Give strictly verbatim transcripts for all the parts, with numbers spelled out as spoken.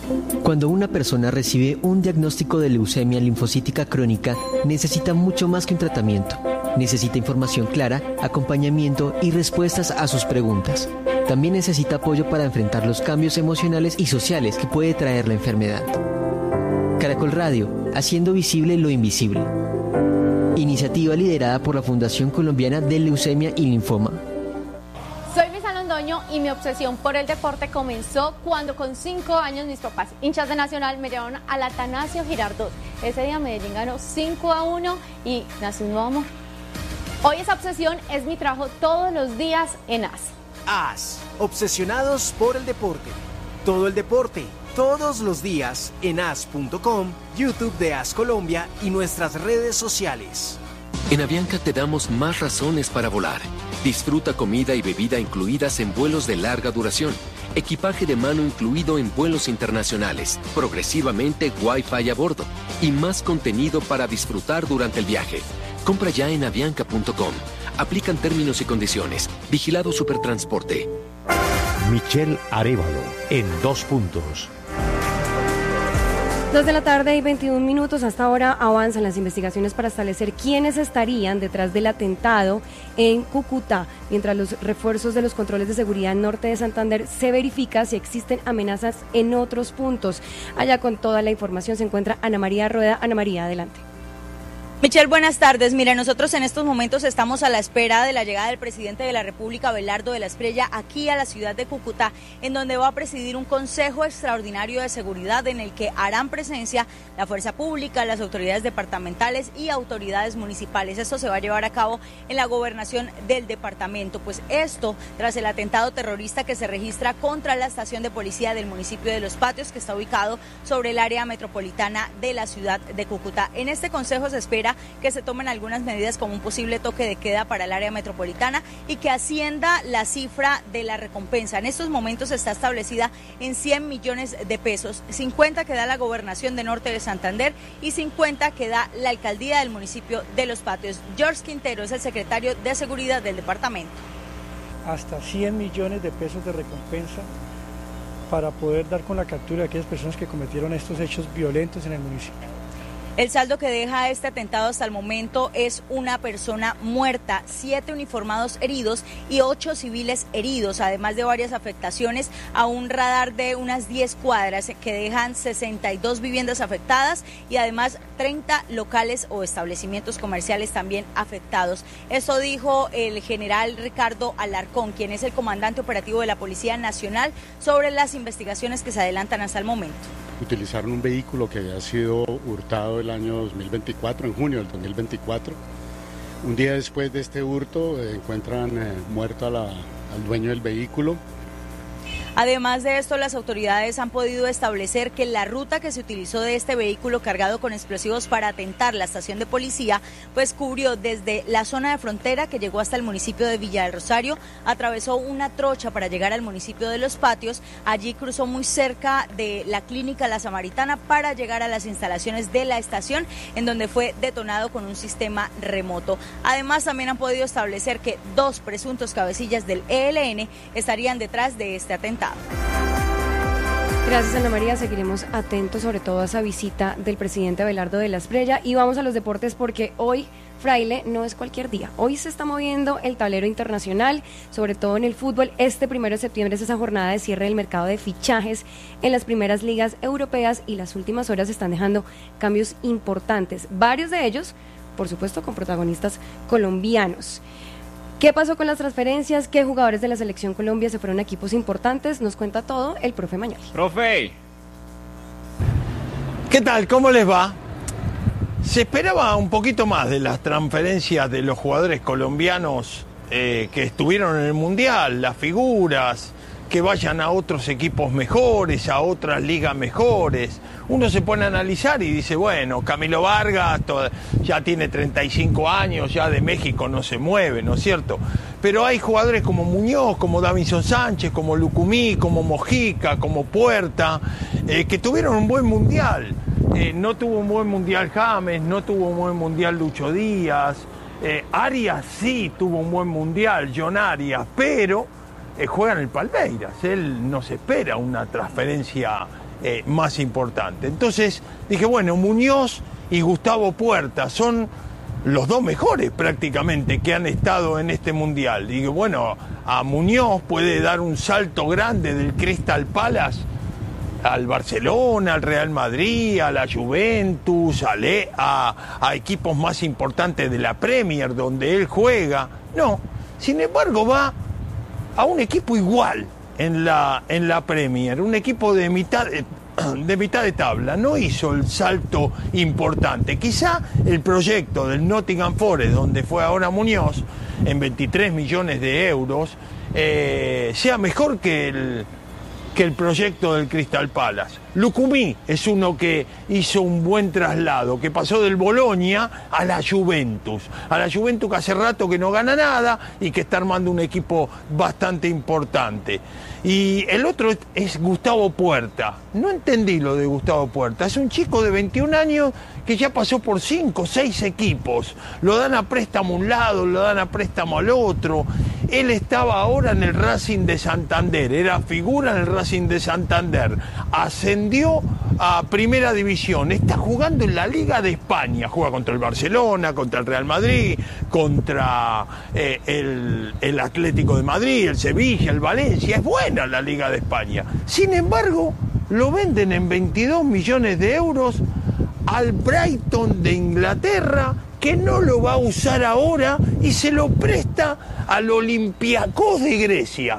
Cuando una persona recibe un diagnóstico de leucemia linfocítica crónica, necesita mucho más que un tratamiento. Necesita información clara, acompañamiento y respuestas a sus preguntas. También necesita apoyo para enfrentar los cambios emocionales y sociales que puede traer la enfermedad. Caracol Radio, haciendo visible lo invisible. Iniciativa liderada por la Fundación Colombiana de Leucemia y Linfoma. Soy Luisa Londoño y mi obsesión por el deporte comenzó cuando con cinco años mis papás, hinchas de Nacional, me llevaron al Atanasio Girardot. Ese día Medellín ganó cinco a uno y nació un nuevo amor. Hoy esa obsesión es mi trabajo todos los días en A S. A S, obsesionados por el deporte. Todo el deporte, todos los días en A S punto com, YouTube de A S Colombia y nuestras redes sociales. En Avianca te damos más razones para volar. Disfruta comida y bebida incluidas en vuelos de larga duración. Equipaje de mano incluido en vuelos internacionales. Progresivamente Wi-Fi a bordo. Y más contenido para disfrutar durante el viaje. Compra ya en avianca punto com. Aplican términos y condiciones. Vigilado Supertransporte. Michelle Arévalo, en dos puntos. Dos de la tarde y veintiún minutos. Hasta ahora avanzan las investigaciones para establecer quiénes estarían detrás del atentado en Cúcuta, mientras los refuerzos de los controles de seguridad en norte de Santander se verifica si existen amenazas en otros puntos. Allá con toda la información se encuentra Ana María Rueda. Ana María, adelante. Michelle, buenas tardes. Mira, nosotros en estos momentos estamos a la espera de la llegada del presidente de la República, Abelardo de la Espriella, aquí a la ciudad de Cúcuta, en donde va a presidir un consejo extraordinario de seguridad en el que harán presencia la fuerza pública, las autoridades departamentales y autoridades municipales. Esto se va a llevar a cabo en la gobernación del departamento. Pues esto tras el atentado terrorista que se registra contra la estación de policía del municipio de Los Patios, que está ubicado sobre el área metropolitana de la ciudad de Cúcuta. En este consejo se espera que se tomen algunas medidas como un posible toque de queda para el área metropolitana y que ascienda la cifra de la recompensa. En estos momentos está establecida en cien millones de pesos, cincuenta que da la gobernación de Norte de Santander y cincuenta que da la alcaldía del municipio de Los Patios. George Quintero es el secretario de Seguridad del departamento. Hasta cien millones de pesos de recompensa para poder dar con la captura de aquellas personas que cometieron estos hechos violentos en el municipio. El saldo que deja este atentado hasta el momento es una persona muerta, siete uniformados heridos y ocho civiles heridos, además de varias afectaciones a un radar de unas diez cuadras que dejan sesenta y dos viviendas afectadas y además treinta locales o establecimientos comerciales también afectados. Esto dijo el general Ricardo Alarcón, quien es el comandante operativo de la Policía Nacional, sobre las investigaciones que se adelantan hasta el momento. Utilizaron un vehículo que había sido hurtado el año dos mil veinticuatro, en junio del dos mil veinticuatro. Un día después de este hurto eh, encuentran eh, muerto a la, al dueño del vehículo. Además de esto, las autoridades han podido establecer que la ruta que se utilizó de este vehículo cargado con explosivos para atentar la estación de policía, pues cubrió desde la zona de frontera que llegó hasta el municipio de Villa del Rosario, atravesó una trocha para llegar al municipio de Los Patios, allí cruzó muy cerca de la clínica La Samaritana para llegar a las instalaciones de la estación, en donde fue detonado con un sistema remoto. Además, también han podido establecer que dos presuntos cabecillas del E L N estarían detrás de este atentado. Gracias, Ana María. Seguiremos atentos sobre todo a esa visita del presidente Abelardo de la Espriella. Y vamos a los deportes porque hoy, Fraile, no es cualquier día. Hoy se está moviendo el tablero internacional, sobre todo en el fútbol. Este primero de septiembre es esa jornada de cierre del mercado de fichajes en las primeras ligas europeas y las últimas horas están dejando cambios importantes. Varios de ellos, por supuesto, con protagonistas colombianos. ¿Qué pasó con las transferencias? ¿Qué jugadores de la Selección Colombia se fueron a equipos importantes? Nos cuenta todo el profe Mañoli. Profe. ¿Qué tal? ¿Cómo les va? Se esperaba un poquito más de las transferencias de los jugadores colombianos eh, que estuvieron en el Mundial, las figuras, que vayan a otros equipos mejores, a otras ligas mejores. Uno se pone a analizar y dice, bueno, Camilo Vargas toda, ya tiene treinta y cinco años, ya de México no se mueve, ¿no es cierto? Pero hay jugadores como Muñoz, como Davinson Sánchez, como Lucumí, como Mojica, como Puerta, eh, que tuvieron un buen mundial. Eh, no tuvo un buen mundial James, no tuvo un buen mundial Lucho Díaz, eh, Arias sí tuvo un buen mundial, John Arias, pero eh, juega en el Palmeiras, él no se espera una transferencia eh, más importante. Entonces dije, bueno, Muñoz y Gustavo Puerta son los dos mejores prácticamente que han estado en este mundial. Digo, bueno, a Muñoz puede dar un salto grande del Crystal Palace al Barcelona, al Real Madrid, a la Juventus, a, Le, a, a equipos más importantes de la Premier donde él juega. No, sin embargo va a un equipo igual en la, en la Premier, un equipo de mitad de, de mitad de tabla. No hizo el salto importante. Quizá el proyecto del Nottingham Forest, donde fue ahora Muñoz, en veintitrés millones de euros, eh, sea mejor que el que el proyecto del Crystal Palace. Lucumí es uno que hizo un buen traslado, que pasó del Bolonia a la Juventus. A la Juventus que hace rato que no gana nada y que está armando un equipo bastante importante. Y el otro es Gustavo Puerta. No entendí lo de Gustavo Puerta. Es un chico de veintiún años que ya pasó por cinco o seis equipos. Lo dan a préstamo a un lado, lo dan a préstamo al otro. Él estaba ahora en el Racing de Santander, era figura en el Racing de Santander. Ascendió a Primera División, está jugando en la Liga de España. Juega contra el Barcelona, contra el Real Madrid, contra eh, el, el Atlético de Madrid, el Sevilla, el Valencia. Es buena la Liga de España. Sin embargo, lo venden en veintidós millones de euros al Brighton de Inglaterra, que no lo va a usar ahora y se lo presta al Olympiacos de Grecia.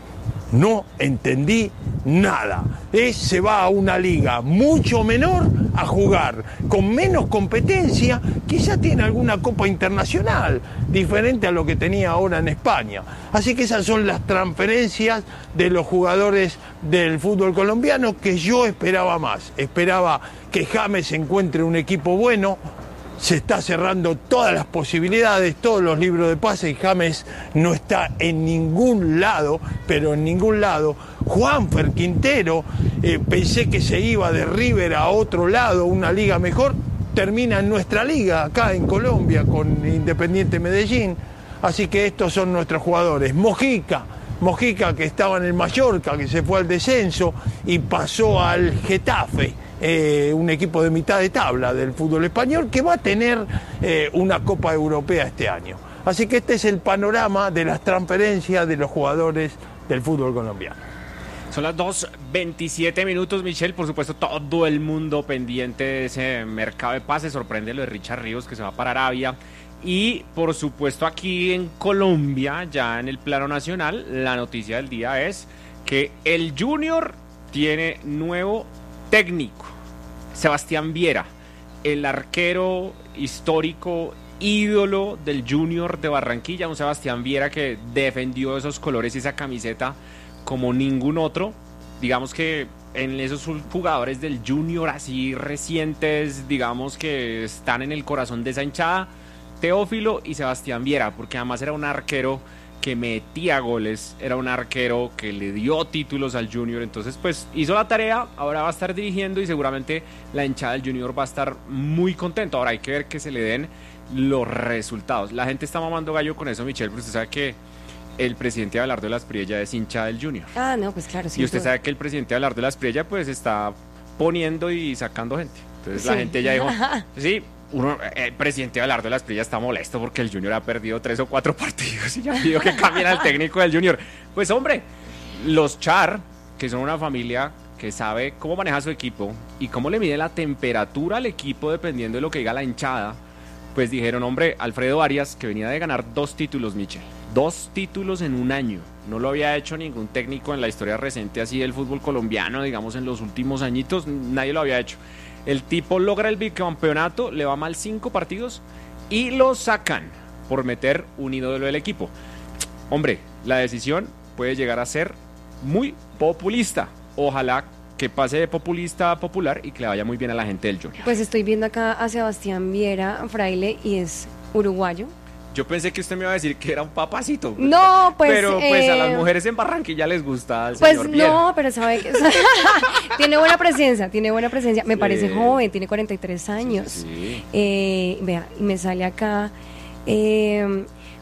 No entendí nada. Es, se va a una liga mucho menor a jugar, con menos competencia, quizá tiene alguna copa internacional, diferente a lo que tenía ahora en España. Así que esas son las transferencias de los jugadores del fútbol colombiano que yo esperaba más. Esperaba que James encuentre un equipo bueno. Se está cerrando todas las posibilidades, todos los libros de pase, y James no está en ningún lado, pero en ningún lado. Juanfer Quintero, eh, pensé que se iba de River a otro lado, una liga mejor, termina en nuestra liga, acá en Colombia, con Independiente Medellín. Así que estos son nuestros jugadores. Mojica, Mojica que estaba en el Mallorca, que se fue al descenso y pasó al Getafe. Eh, un equipo de mitad de tabla del fútbol español que va a tener eh, una Copa Europea este año. Así que este es el panorama de las transferencias de los jugadores del fútbol colombiano. Son las dos veintisiete minutos, Michelle. Por supuesto, todo el mundo pendiente de ese mercado de pases. Sorprende lo de Richard Ríos, que se va para Arabia. Y, por supuesto, aquí en Colombia, ya en el plano nacional, la noticia del día es que el Junior tiene nuevo técnico. Sebastián Viera, el arquero histórico, ídolo del Junior de Barranquilla, un Sebastián Viera que defendió esos colores y esa camiseta como ningún otro. Digamos que en esos jugadores del Junior así recientes, digamos que están en el corazón de esa hinchada, Teófilo y Sebastián Viera, porque además era un arquero que metía goles, era un arquero que le dio títulos al Junior. Entonces pues hizo la tarea, ahora va a estar dirigiendo y seguramente la hinchada del Junior va a estar muy contento. Ahora hay que ver que se le den los resultados. La gente está mamando gallo con eso, Michelle, pero usted sabe que el presidente Abelardo de la Espriella es hincha del Junior. Ah, no, pues claro, sí. Y usted sabe que el presidente Abelardo de la Espriella pues está poniendo y sacando gente. Entonces sí, la gente ya dijo, sí, uno, el presidente Abelardo de la Espriella está molesto porque el Junior ha perdido tres o cuatro partidos y ya pidió que cambien al técnico del Junior. Pues hombre, los Char, que son una familia que sabe cómo maneja su equipo y cómo le mide la temperatura al equipo dependiendo de lo que diga la hinchada, pues dijeron, hombre, Alfredo Arias, que venía de ganar dos títulos, Michel, dos títulos en un año, no lo había hecho ningún técnico en la historia reciente así del fútbol colombiano, digamos en los últimos añitos, nadie lo había hecho. El tipo logra el bicampeonato, le va mal cinco partidos y lo sacan por meter un ídolo del equipo. Hombre, la decisión puede llegar a ser muy populista. Ojalá que pase de populista a popular y que le vaya muy bien a la gente del Junior. Pues estoy viendo acá a Sebastián Viera, Fraile, y es uruguayo. Yo pensé que usted me iba a decir que era un papacito. No, pues... Pero pues eh, a las mujeres en Barranquilla les gusta el pues señor Viera. No, pero sabe que... tiene buena presencia, tiene buena presencia. Me sí. parece joven, tiene cuarenta y tres años. Sí, sí, sí. Eh, vea, me sale acá... Eh,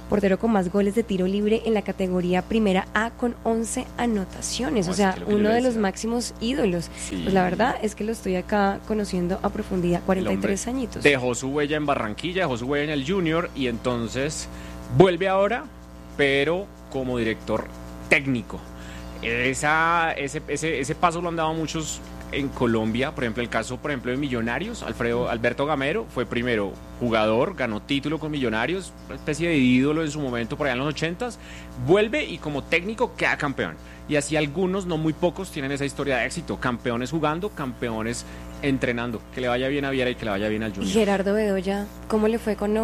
portero con más goles de tiro libre en la categoría Primera A con once anotaciones, No, o sea, es que lo que yo uno le de los decía. máximos ídolos. Sí. Pues la verdad es que lo estoy acá conociendo a profundidad, cuarenta y tres El hombre añitos. Dejó su huella en Barranquilla, dejó su huella en el Junior y entonces vuelve ahora, pero como director técnico. Esa, ese, ese, ese paso lo han dado muchos en Colombia, por ejemplo, el caso, por ejemplo, de Millonarios, Alfredo Alberto Gamero fue primero jugador, ganó título con Millonarios, una especie de ídolo en su momento por allá en los ochentas, vuelve y como técnico queda campeón. Y así algunos, no muy pocos, tienen esa historia de éxito, campeones jugando, campeones entrenando. Que le vaya bien a Viera y que le vaya bien al Y Junior. Gerardo Bedoya, ¿cómo le fue con